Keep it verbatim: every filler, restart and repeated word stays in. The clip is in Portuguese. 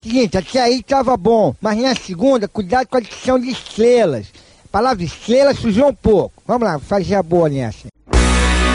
Seguinte, até aí tava bom, mas na segunda, cuidado com a adição de estrelas. A palavra estrela sujou um pouco. Vamos lá, fazer a boa nessa.